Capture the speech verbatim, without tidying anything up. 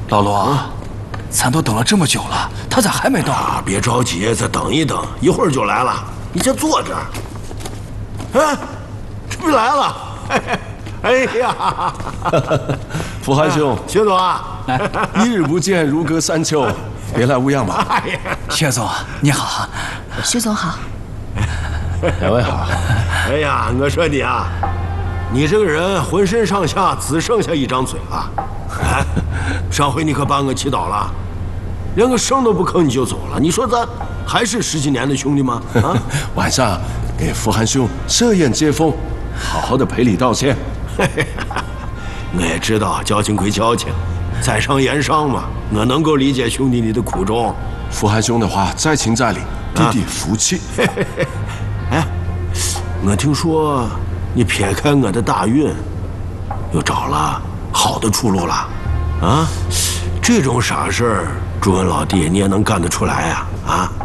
老罗，咱都等了这么久了，他咋还没到？ 啊，别着急，再等一等，一会儿就来了。你先坐这儿。哎，这不来了？哎呀， 福汉兄， 薛总啊， 一日不见，如隔三秋，别来无恙吧？ 哎呀， 薛总你好。 薛总好。 两位好。 哎呀，我说你啊，你这个人浑身上下只剩下一张嘴了。哎，上回你可把我气倒了，连个声都不吭你就走了。你说咱还是十几年的兄弟吗？啊， 晚上给福汉兄设宴接风，好好的赔礼道歉。 我也知道交情归交情，在上言上嘛，我能够理解兄弟你的苦衷。 福汉兄的话在情在理，弟弟服气。 哎，我听说你撇开我的大运，又找了好的出路了，啊？这种傻事儿，朱文老弟你也能干得出来呀？啊？